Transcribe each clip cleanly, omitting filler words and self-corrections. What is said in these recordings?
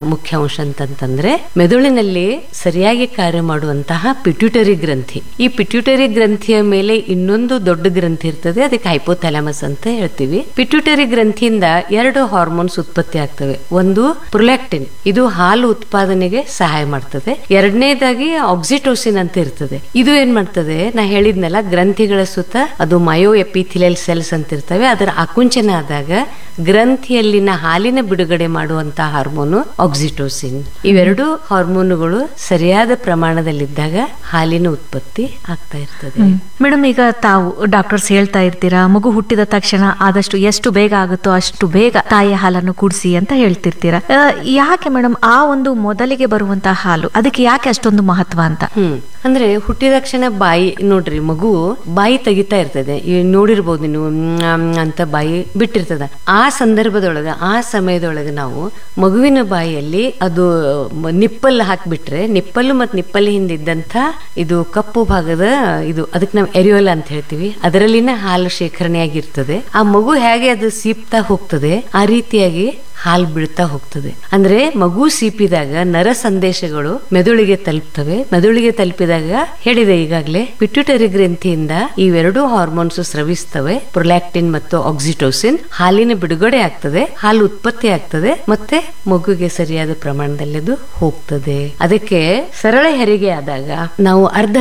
ಮುಖ್ಯ ಅಂಶ ಅಂತಂತಂದ್ರೆ ಮೆದುಳಿನಲ್ಲಿ ಸರಿಯಾಗಿ ಕಾರ್ಯ ಮಾಡುವಂತಹ ಪಿಟ್ಯೂಟರಿ ಗ್ರಂಥಿ. ಈ ಪಿಟ್ಯೂಟರಿ ಗ್ರಂಥಿಯ ಮೇಲೆ ಇನ್ನೊಂದು ದೊಡ್ಡ ಗ್ರಂಥಿ ಇರ್ತದೆ, ಅದಕ್ಕೆ ಹೈಪೋಥಾಲಮಸ್ ಅಂತ ಹೇಳ್ತೀವಿ. ಪಿಟ್ಯೂಟರಿ ಗ್ರಂಥಿಯಿಂದ 2 ಹಾರ್ಮೋನ್ಸ್ ಉತ್ಪತ್ತಿ ಆಗ್ತವೆ. ಒಂದು ಪ್ರೊಲ್ಯಾಕ್ಟಿನ್, ಇದು ಹಾಲು ಉತ್ಪಾದನೆಗೆ ಸಹಾಯ ಮಾಡ್ತದೆ. ಎರಡನೇದಾಗಿ ಆಕ್ಸಿಟೋಸಿನ್ ಅಂತ ಇರ್ತದೆ. ಇದು ಏನ್ ಮಾಡ್ತದೆ, ನಾ ಹೇಳಿದ್ನಲ್ಲ, ಗ್ರಂಥಿಗಳ ಸುತ್ತ ಅದು ಮಯೋ ಎಪಿಥಿಲಿಯಲ್ ಸೆಲ್ಸ್ ಅಂತ ಇರ್ತವೆ. ಅದರ ಆಕುಂಚನ ಆದಾಗ ಗ್ರಂಥಿಯಲ್ಲಿನ ಹಾಲಿನ ಬಿಡುಗಡೆ ಮಾಡುವಂತಹ ಹಾರ್ಮೋನು ಆಕ್ಸಿಟೋಸಿನ್. ಇವೆರಡು ಹಾರ್ಮೋನುಗಳು ಸರಿಯಾದ ಪ್ರಮಾಣದಲ್ಲಿದ್ದಾಗ ಹಾಲಿನ ಉತ್ಪತ್ತಿ ಆಗ್ತಾ ಇರ್ತದೆ. ಮೇಡಮ್, ಈಗ ತಾವು ಡಾಕ್ಟರ್ಸ್ ಹೇಳ್ತಾ ಇರ್ತೀರಾ, ಮಗು ಹುಟ್ಟಿದ ತಕ್ಷಣ ಆದಷ್ಟು ಎಷ್ಟು ಬೇಗ ಆಗುತ್ತೋ ಅಷ್ಟು ಬೇಗ ತಾಯಿಯ ಹಾಲನ್ನು ಕುಡಿಸಿ ಅಂತ ಹೇಳ್ತಿರ್ತೀರಾ. ಯಾಕೆ ಮೇಡಮ್ ಆ ಒಂದು ಮೊದಲಿಗೆ ಬರುವಂತಹ ಹಾಲು ಅದಕ್ಕೆ ಯಾಕೆ ಅಷ್ಟೊಂದು ಮಹತ್ವ ಅಂತ? ಅಂದ್ರೆ ಹುಟ್ಟಿದ ತಕ್ಷಣ ಬಾಯಿ ನೋಡ್ರಿ, ಮಗು ಬಾಯಿ ತೆಗಿತಾ ಇರ್ತದೆ, ನೋಡಿರ್ಬೋದು ನೀವು, ಅಂತ ಬಾಯಿ ಬಿಟ್ಟಿರ್ತದ. ಆ ಸಂದರ್ಭದೊಳಗ ಆ ಸಮಯದೊಳಗೆ ನಾವು ಮಗುವಿನ ಬಾಯಿಯಲ್ಲಿ ಅದು ನಿಪ್ಪಲ್ ಹಾಕ್ಬಿಟ್ರೆ, ನಿಪ್ಪಲ್ಲು ಮತ್ತು ನಿಪ್ಪಲ್ ಹಿಂದಿದ್ದಂತ ಇದು ಕಪ್ಪು ಭಾಗದ ಇದು, ಅದಕ್ಕೆ ನಾವು ಎರಿಯೋಲ ಅಂತ ಹೇಳ್ತೀವಿ, ಅದರಲ್ಲಿನ ಹಾಲು ಶೇಖರಣೆ ಆಗಿರ್ತದೆ. ಆ ಮಗು ಹೇಗೆ ಅದು ಸೀಪ್ತಾ ಹೋಗ್ತದೆ ಆ ರೀತಿಯಾಗಿ ಹಾಲು ಬೀಳ್ತಾ ಹೋಗ್ತದೆ. ಅಂದ್ರೆ ಮಗು ಸೀಪಿದಾಗ ನರ ಸಂದೇಶಗಳು ಮೆದುಳಿಗೆ ತಲುಪ್ತವೆ. ಮೆದುಳಿಗೆ ತಲುಪಿದಾಗ ಹೇಳಿದೆ ಈಗಾಗಲೇ, ಪಿಟ್ಯೂಟರಿ ಗ್ರಂಥಿಯಿಂದ ಇವೆರಡೂ ಹಾರ್ಮೋನ್ಸ್ ಸ್ರವಿಸ್ತವೆ, ಪ್ರೊಲ್ಯಾಕ್ಟಿನ್ ಮತ್ತು ಆಕ್ಸಿಟೋಸಿನ್. ಹಾಲಿನ ಬಿಡುಗಡೆ ಆಗ್ತದೆ, ಹಾಲು ಉತ್ಪತ್ತಿ ಆಗ್ತದೆ, ಮತ್ತೆ ಮಗುಗೆ ಸರಿಯಾದ ಪ್ರಮಾಣದಲ್ಲಿ ಅದು ಹೋಗ್ತದೆ. ಅದಕ್ಕೆ ಸರಳ ಹೆರಿಗೆ ಆದಾಗ ನಾವು ಅರ್ಧ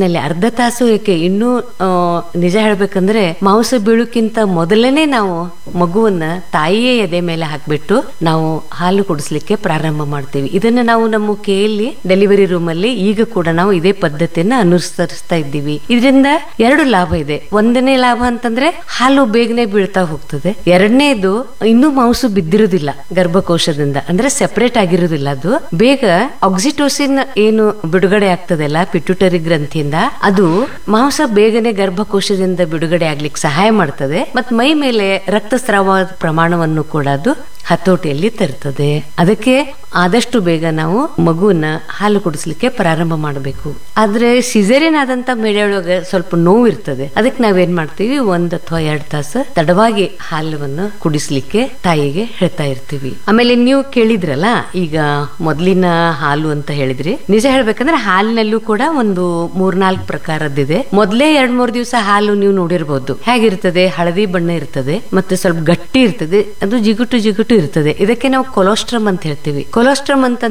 ತಾಸು ಏಕೆ, ಇನ್ನೂ ನಿಜ ಹೇಳ್ಬೇಕಂದ್ರೆ ಮಾಂಸ ಬೀಳುಕ್ಕಿಂತ ಮೊದಲನೇ ನಾವು ಮಗುವನ್ನ ತಾಯಿಯೇ ಎದೆ ಮೇಲೆ ಹಾಕ್ಬಿಟ್ಟು ನಾವು ಹಾಲು ಕುಡಿಸ್ಲಿಕ್ಕೆ ಪ್ರಾರಂಭ ಮಾಡ್ತೀವಿ. ಇದನ್ನ ನಾವು ನಮ್ಮ ಕೆಯಲ್ಲಿ ಡೆಲಿವರಿ ರೂಮ್ ಅಲ್ಲಿ ಈಗ ಕೂಡ ನಾವು ಇದೇ ಪದ್ಧತಿಯನ್ನ ಅನುಸರಿಸ್ತಾ ಇದ್ದೀವಿ. ಇದರಿಂದ 2 ಲಾಭ ಇದೆ. ಒಂದನೇ ಲಾಭ ಅಂತಂದ್ರೆ ಹಾಲು ಬೇಗನೆ ಬೀಳ್ತಾ ಹೋಗ್ತದೆ. ಎರಡನೇದು, ಇನ್ನೂ ಮಾಂಸ ಬಿದ್ದಿರುವುದಿಲ್ಲ ಗರ್ಭಕೋಶದಿಂದ, ಅಂದ್ರೆ ಸೆಪರೇಟ್ ಆಗಿರುವುದಿಲ್ಲ. ಅದು ಬೇಗ ಆಕ್ಸಿಟೋಸಿನ್ ಏನು ಬಿಡುಗಡೆ ಆಗ್ತದಲ್ಲ ಪಿಟ್ಯೂಟರಿ ಗ್ರಂಥಿಯಿಂದ, ಅದು ಮಾಂಸ ಬೇಗನೆ ಗರ್ಭಕೋಶದಿಂದ ಬಿಡುಗಡೆ ಆಗ್ಲಿಕ್ಕೆ ಸಹಾಯ ಮಾಡ್ತದೆ. ಮತ್ ಮೈ ಮೇಲೆ ರಕ್ತಸ್ರಾವ ಪ್ರಮಾಣವನ್ನು ಕೂಡ ಅದು ಹತೋಟಿಯಲ್ಲಿ ತರ್ತದೆ. ಅದಕ್ಕೆ ಆದಷ್ಟು ಬೇಗ ನಾವು ಮಗುವನ್ನ ಹಾಲು ಕುಡಿಸ್ಲಿಕ್ಕೆ ಪ್ರಾರಂಭ ಮಾಡಬೇಕು. ಆದ್ರೆ ಸಿಸೇರಿಯನ್ ಆದಂತ ಮಹಿಳೆಯೊಳಗೆ ಸ್ವಲ್ಪ ನೋವು ಇರ್ತದೆ. ಅದಕ್ಕೆ ನಾವೇನ್ ಮಾಡ್ತೀವಿ, 1 ಅಥವಾ 2 ತಾಸು ತಡವಾಗಿ ಹಾಲನ್ನು ಕುಡಿಸ್ಲಿಕ್ಕೆ ತಾಯಿಗೆ ಹೇಳ್ತಾ ಇರ್ತೀವಿ. ಆಮೇಲೆ ನೀವು ಕೇಳಿದ್ರಲ್ಲ ಈಗ ಮೊದಲಿನ ಹಾಲು ಅಂತ ಹೇಳಿದ್ರಿ. ನಿಜ ಹೇಳ್ಬೇಕಂದ್ರೆ ಹಾಲಿನಲ್ಲೂ ಕೂಡ ಒಂದು 3-4 ಪ್ರಕಾರದ್ದಿದೆ. ಮೊದಲೇ 2-3 ದಿವಸ ಹಾಲು ನೀವು ನೋಡಿರ್ಬೋದು, ಹೇಗಿರ್ತದೆ, ಹಳದಿ ಬಣ್ಣ ಇರ್ತದೆ, ಮತ್ತೆ ಸ್ವಲ್ಪ ಗಟ್ಟಿ ಇರ್ತದೆ, ಅದು ಜಿಗುಟು ಇರ್ತದೆ. ಇದಕ್ಕೆ ನಾವು ಕೊಲೆಸ್ಟ್ರಮ್ ಅಂತ ಹೇಳ್ತೀವಿ. ಕೊಲೆಸ್ಟ್ರಮ್ ಅಂತ